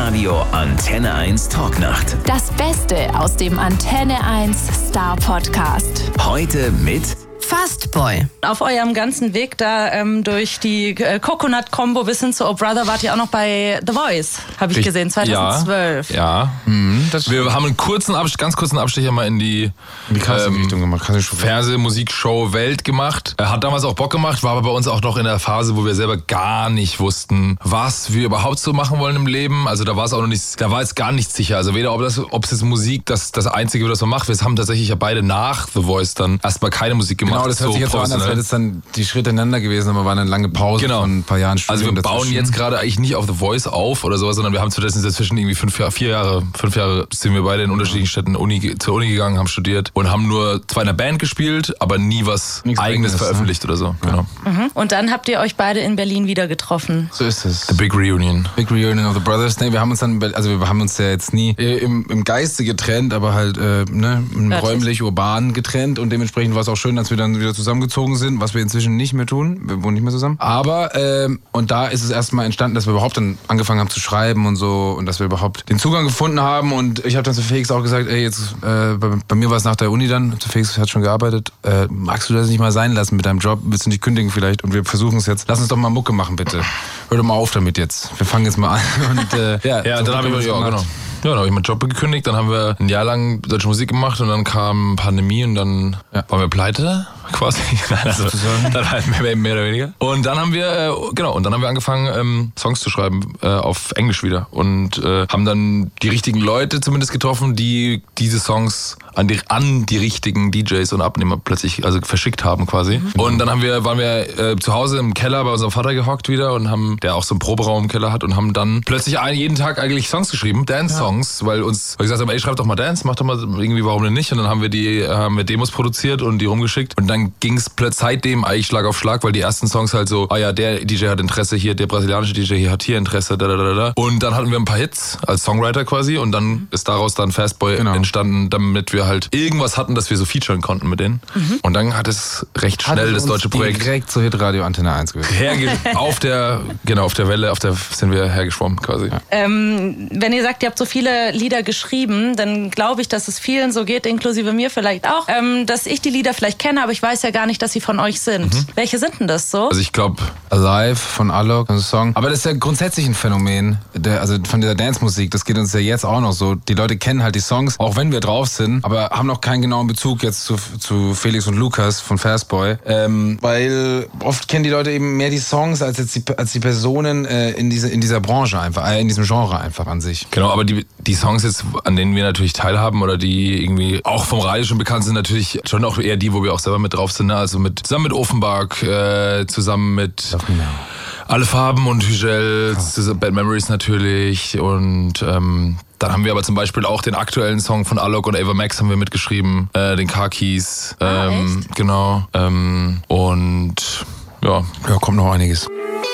Hitradio Antenne 1 Talknacht. Das Beste aus dem Antenne 1 Star Podcast. Heute mit Fastboy. Auf eurem ganzen Weg da durch die Coconut-Combo bis hin zu Oh Brother wart ihr auch noch bei The Voice, habe ich gesehen, 2012. Ja. Wir haben einen ganz kurzen Abstecher mal in die Richtung gemacht. Fernseh-Musikshow Welt gemacht. Hat damals auch Bock gemacht, war aber bei uns auch noch in der Phase, wo wir selber gar nicht wussten, was wir überhaupt so machen wollen im Leben. Also da war es auch noch nicht, da war jetzt gar nichts sicher. Also weder ob es jetzt Musik das Einzige, was man macht. Wir haben tatsächlich ja beide nach The Voice dann erstmal keine Musik gemacht. Genau, das hört sich jetzt so an, als wäre das dann die Schritte ineinander gewesen, aber war eine lange Pause von ein paar Jahren Studium. Also wir bauen jetzt gerade eigentlich nicht auf The Voice auf oder sowas, sondern wir haben dazwischen irgendwie 5 Jahre sind wir beide in unterschiedlichen Städten zur Uni gegangen, haben studiert und haben nur zwar in einer Band gespielt, aber nie was Eigenes veröffentlicht oder so. Genau. Und dann habt ihr euch beide in Berlin wieder getroffen. So ist es. The Big Reunion. Big Reunion of the Brothers. Nee, wir haben uns ja jetzt nie im Geiste getrennt, aber halt räumlich, urban getrennt und dementsprechend war es auch schön, dass wir dann wieder zusammengezogen sind, was wir inzwischen nicht mehr tun. Wir wohnen nicht mehr zusammen. Aber, und da ist es erstmal entstanden, dass wir überhaupt dann angefangen haben zu schreiben und so und dass wir überhaupt den Zugang gefunden haben und ich habe dann zu Felix auch gesagt, bei mir war es nach der Uni dann, zu Felix hat schon gearbeitet, magst du das nicht mal sein lassen mit deinem Job? Willst du nicht kündigen vielleicht? Und wir versuchen es jetzt. Lass uns doch mal Mucke machen, bitte. Hör doch mal auf damit jetzt. Wir fangen jetzt mal an. Und, dann haben wir genau. Ja, dann habe ich meinen Job gekündigt, dann haben wir ein Jahr lang deutsche Musik gemacht und dann kam Pandemie und dann waren wir pleite, quasi. Dann halt mehr oder weniger. Und dann haben wir angefangen, Songs zu schreiben, auf Englisch wieder. Und haben dann die richtigen Leute zumindest getroffen, die diese Songs an die richtigen DJs und Abnehmer plötzlich verschickt haben quasi. Und dann waren wir zu Hause im Keller bei unserem Vater gehockt wieder und der auch so einen Proberaum im Keller hat und haben dann plötzlich jeden Tag eigentlich Songs geschrieben, Dance-Songs, weil wir gesagt haben, schreib doch mal Dance, mach doch mal irgendwie, warum denn nicht? Und dann haben wir Demos produziert und die rumgeschickt und dann ging es seitdem eigentlich Schlag auf Schlag, weil die ersten Songs halt so, der DJ hat Interesse hier, der brasilianische DJ hier hat hier Interesse, Und dann hatten wir ein paar Hits als Songwriter quasi und dann ist daraus dann Fastboy entstanden, damit wir halt irgendwas hatten, dass wir so featuren konnten mit denen. Und dann hat es recht schnell das deutsche Projekt direkt zu Hitradio Antenne 1 gewesen. auf der Welle, sind wir hergeschwommen quasi. Ja. Wenn ihr sagt, ihr habt so viele Lieder geschrieben, dann glaube ich, dass es vielen so geht, inklusive mir vielleicht auch, dass ich die Lieder vielleicht kenne, aber ich weiß ja gar nicht, dass sie von euch sind. Welche sind denn das so? Also ich glaube Alive von Alok, ein Song. Aber das ist ja grundsätzlich ein Phänomen, von dieser Dance-Musik, das geht uns ja jetzt auch noch so. Die Leute kennen halt die Songs, auch wenn wir drauf sind, aber haben noch keinen genauen Bezug jetzt zu Felix und Lukas von Fastboy, weil oft kennen die Leute eben mehr die Songs als die Personen in dieser Branche einfach, in diesem Genre einfach an sich. Genau, aber die Songs jetzt, an denen wir natürlich teilhaben oder die irgendwie auch vom Radio schon bekannt sind, natürlich schon auch eher die, wo wir auch selber mit drauf sind, ne? Also zusammen mit Offenbach, zusammen mit Alle Farben und Hügel, Bad Memories natürlich und dann haben wir aber zum Beispiel auch den aktuellen Song von Alok und Ava Max haben wir mitgeschrieben, den Car Keys, genau, und ja, kommt noch einiges.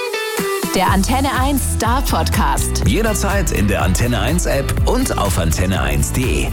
Der Antenne 1 Star Podcast. Jederzeit in der Antenne 1 App und auf antenne1.de.